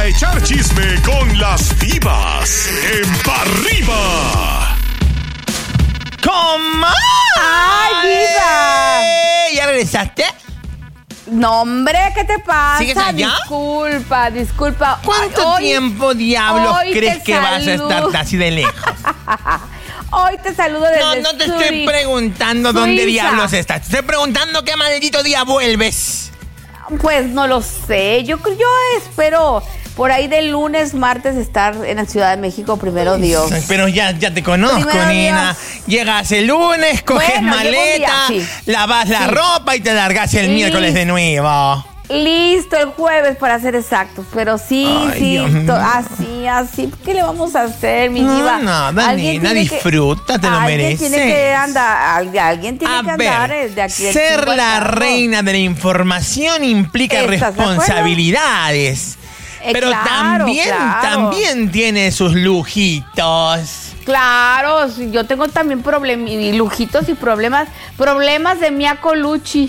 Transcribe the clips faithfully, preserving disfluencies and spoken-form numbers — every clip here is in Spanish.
a echar chisme con las divas en Pa' Arriba. ¿Cómo? ¡Ay, diva! ¿Ya regresaste? No, hombre, ¿qué te pasa? ¿Sigues allá? Disculpa, disculpa. ¿Cuánto Hoy- tiempo, diablos, hoy crees te que vas a saludo. estar así de lejos? Hoy te saludo desde No, no te estoy Zurich, preguntando dónde Suiza. diablos estás. Te estoy preguntando qué maldito día vuelves. Pues no lo sé. Yo, yo espero por ahí del lunes, martes estar en la Ciudad de México, primero Dios. Pero ya, ya te conozco, Primero Nina. Llegas el lunes, coges Bueno, llego un día, maleta, sí. lavas la Sí. ropa y te largas el Sí. miércoles de nuevo. Listo, el jueves para ser exactos. Pero sí, Ay, sí, Dios to- mío. así, así. ¿Qué le vamos a hacer, mi No, diva? nada, Alguien nena, tiene que- disfruta, te lo alguien mereces. Tiene que andar, al- alguien tiene A que andar eh, ver, de aquí del ser cinco al la carro. reina de la información implica ¿Estás de acuerdo? responsabilidades. Eh, Pero claro, también, claro. también tiene sus lujitos. Claro, sí, yo tengo también problemas, y lujitos y problemas, problemas de Mia Colucci.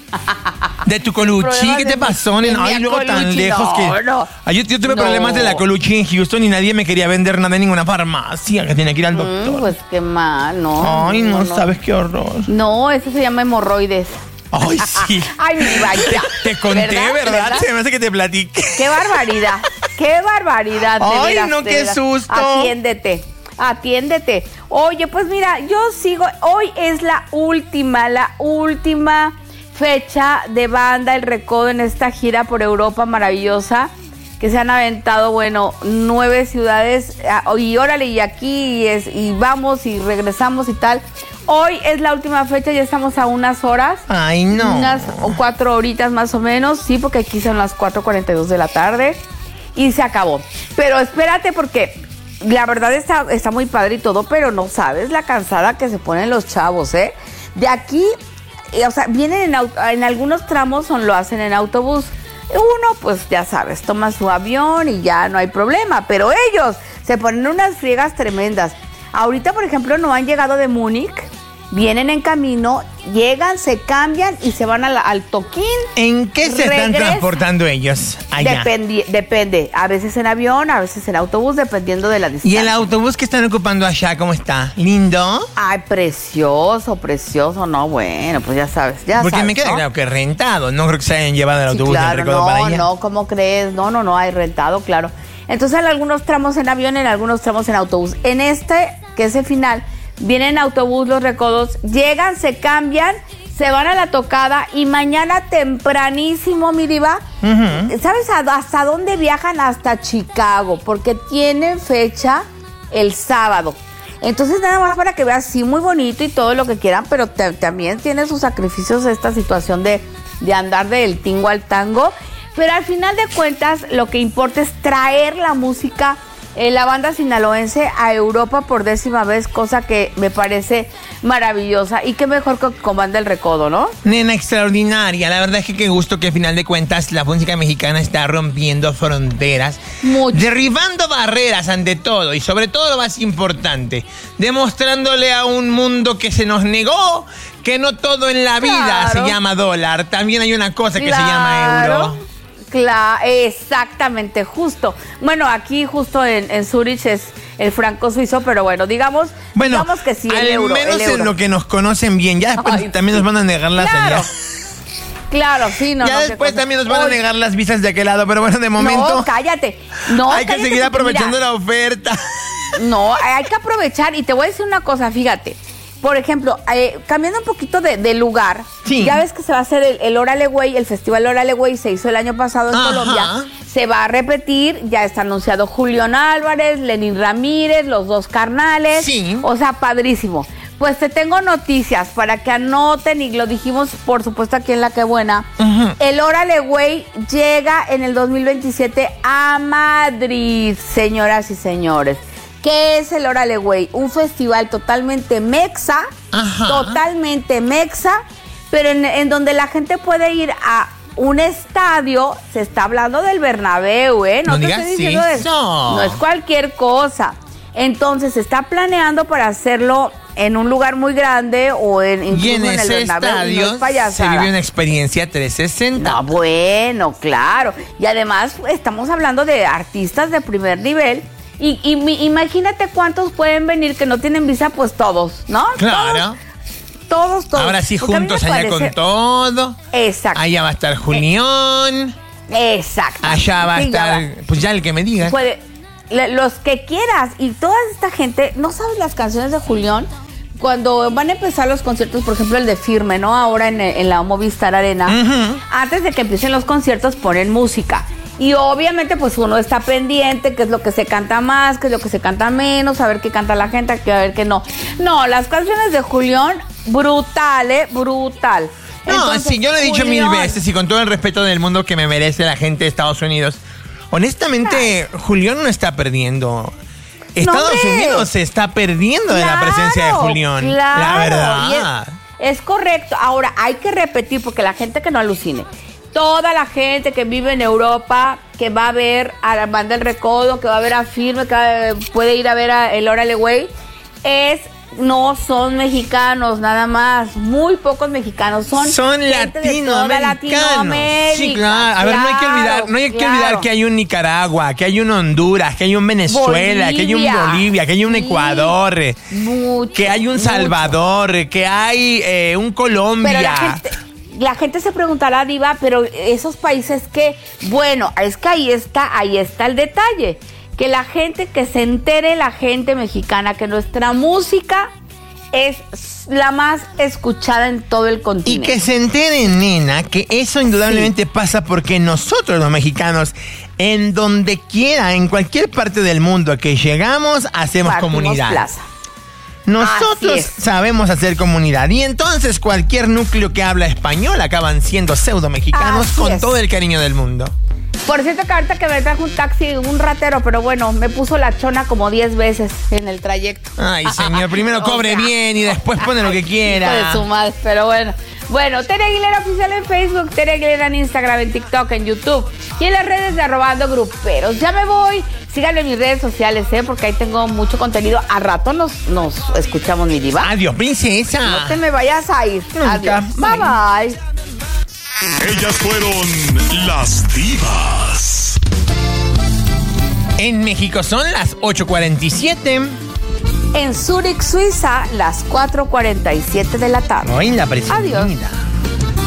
De tu Colucci, Problemas ¿qué de te mi- pasó, de nena? Ay, mi luego tan Colucci, lejos no, que... no. Ay, yo, yo tuve No. problemas de la Colucci en Houston y nadie me quería vender nada en ninguna farmacia, que tenía que ir al Mm, doctor. pues qué mal, ¿no? Ay, no, sabes qué horror. No, eso se llama hemorroides. Ay, sí. Ay, mi diva, ya. Te conté, ¿verdad? ¿Verdad? Se me hace que te platiqué. Qué barbaridad, qué barbaridad. de Ay, veras, no, de qué veras. susto. Atiéndete, atiéndete. Oye, pues mira, yo sigo, hoy es la última, la última fecha de Banda El Recodo en esta gira por Europa maravillosa, que se han aventado, bueno, nueve ciudades, ah, y órale, y aquí, y, es, y vamos, y regresamos y tal. Hoy es la última fecha, ya estamos a unas horas. Ay, no. Unas o cuatro horitas más o menos, sí, porque aquí son las cuatro cuarenta y dos de la tarde y se acabó. Pero espérate porque la verdad está, está muy padre y todo, pero no sabes la cansada que se ponen los chavos, ¿eh? De aquí, eh, o sea, vienen en, au- en algunos tramos, son, lo hacen en autobús. Uno, pues ya sabes, toma su avión y ya no hay problema, pero ellos se ponen unas friegas tremendas. Ahorita, por ejemplo, no han llegado de Múnich, vienen en camino, llegan, se cambian y se van a la- al toquín. ¿En qué se están Regresa. transportando ellos allá? Dependi- depende, a veces en avión, a veces en autobús, dependiendo de la ¿Y distancia. el autobús que están ocupando allá, cómo está? ¿Lindo? Ay, precioso, precioso, no, bueno, pues ya sabes, ya Porque sabes, me queda ¿no? claro que rentado. No creo que se hayan llevado el Sí, autobús del claro, Recodo no, para allá. no, ¿cómo crees? No, no, no, hay rentado, claro. Entonces, en algunos tramos en avión, en algunos tramos en autobús. En este, que es el final, vienen en autobús los Recodos, llegan, se cambian, se van a la tocada y mañana tempranísimo, mi diva, Ujú. ¿sabes a- hasta dónde viajan? Hasta Chicago, porque tienen fecha el sábado. Entonces, nada más para que veas, sí, muy bonito y todo lo que quieran, pero te- también tiene sus sacrificios esta situación de, de andar del tingo al tango. Pero al final de cuentas, lo que importa es traer la música, eh, la banda sinaloense a Europa por décima vez, cosa que me parece maravillosa. Y qué mejor que con Banda El Recodo, ¿no? Nena, extraordinaria. La verdad es que qué gusto que al final de cuentas la música mexicana está rompiendo fronteras. Mucho. Derribando barreras ante todo y sobre todo lo más importante, demostrándole a un mundo que se nos negó que no todo en la vida Claro. se llama dólar. También hay una cosa que se Claro. llama euro. Claro, exactamente, justo. Bueno, aquí justo en, en Zurich es el franco suizo, pero bueno, digamos, Bueno, digamos que sí, el al euro. menos el euro. en lo que nos conocen bien. Ya después Ay, también sí. nos van a negar las Claro. allá. Claro, sí, no. ya no, qué después cosa. también nos van a Oye, negar las visas de aquel lado, pero bueno, de momento No, cállate. No, hay que cállate seguir porque aprovechando mira, la oferta. No, hay que aprovechar y te voy a decir una cosa, fíjate. Por ejemplo, eh, cambiando un poquito de, de lugar, Sí. ya ves que se va a hacer el, el Órale Güey, el Festival Órale Güey se hizo el año pasado en Ajá. Colombia, se va a repetir, ya está anunciado Julián Álvarez, Lenín Ramírez, los dos carnales, Sí. o sea, padrísimo. Pues te tengo noticias para que anoten y lo dijimos, por supuesto, aquí en La Que Buena. Ujú. El Órale Güey llega en el dos mil veintisiete a Madrid, señoras y señores. ¿Qué es el Órale Güey? Un festival totalmente mexa, Ajá. totalmente mexa, pero en, en donde la gente puede ir a un estadio, se está hablando del Bernabéu, ¿eh? No te digas estoy diciendo de- eso. no es cualquier cosa. Entonces se está planeando para hacerlo en un lugar muy grande o en, incluso Y en, en ese el Bernabéu, y no estadio es payasada. se vive una experiencia trescientos sesenta. No, bueno, claro. Y además estamos hablando de artistas de primer nivel. Y, y mi- imagínate cuántos pueden venir que no tienen visa, pues todos, ¿no? Claro. Todos, todos. todos. Ahora sí, Porque a mí juntos me allá parece- con todo. Exacto. Allá va a estar Julián. Exacto. Allá va a Sí, ya estar, pues ya el que me diga. Puede, le- los que quieras. Y toda esta gente, ¿no sabes las canciones de Julián? Cuando van a empezar los conciertos, por ejemplo el de Firme, ¿no? Ahora en, en la Movistar Arena, Ujú. antes de que empiecen los conciertos ponen música. Y obviamente pues uno está pendiente, qué es lo que se canta más, qué es lo que se canta menos, a ver qué canta la gente, a ver qué no. No, las canciones de Julián, brutal, ¿eh? Brutal. No, Entonces, sí, yo lo he dicho mil Julián- veces y con todo el respeto del mundo que me merece la gente de Estados Unidos. Honestamente, Julián no está perdiendo. Estados hombre. Unidos se está perdiendo de la Claro, presencia de Julián. claro, La verdad. y Es, es correcto. Ahora, hay que repetir, porque la gente que no alucine, toda la gente que vive en Europa, que va a ver a la banda del Recodo, que va a ver a Firme, que va- puede ir a ver a el Órale Güey, es... No son mexicanos, nada más. Muy pocos mexicanos. Son, Son gente de toda latinoamericanos. Latinoamérica. Sí, claro. A ver, no hay que olvidar, no hay que claro. olvidar que hay un Nicaragua, que hay un Honduras, que hay un Venezuela, que hay un Bolivia. Bolivia, que hay un Sí. Ecuador, Mucho, que hay un mucho. Salvador, que hay eh, un Colombia. Pero la gente, la gente se preguntará, Diva, pero esos países que, bueno, es que ahí está, ahí está el detalle. Que la gente, que se entere la gente mexicana que nuestra música es la más escuchada en todo el Y continente. que se enteren, nena, que eso indudablemente pasa porque nosotros los mexicanos, en donde quiera, en cualquier parte del mundo que llegamos, hacemos Partimos comunidad. plaza. Nosotros Así es. sabemos hacer comunidad y entonces cualquier núcleo que habla español acaban siendo pseudo mexicanos Así con es. todo el cariño del mundo. Por cierto, que ahorita que me trajo un taxi, un ratero, pero bueno, me puso la chona como diez veces en el trayecto. Ay, señor, primero O cobre sea, bien y después pone lo que hijo quiera. de su madre, pero bueno. Bueno, Tere Aguilera Oficial en Facebook, Tere Aguilera en Instagram, en TikTok, en YouTube y en las redes de Arrobando Gruperos. Ya me voy. Síganme en mis redes sociales, ¿eh? Porque ahí tengo mucho contenido. A rato nos, nos escuchamos, mi diva. Adiós, princesa. No te me vayas a ir. Nunca. Adiós. Bye, bye. Ellas fueron las divas. En México son las ocho cuarenta y siete. En Zurich, Suiza, las cuatro cuarenta y siete de la tarde. Hoy la presumida. Adiós.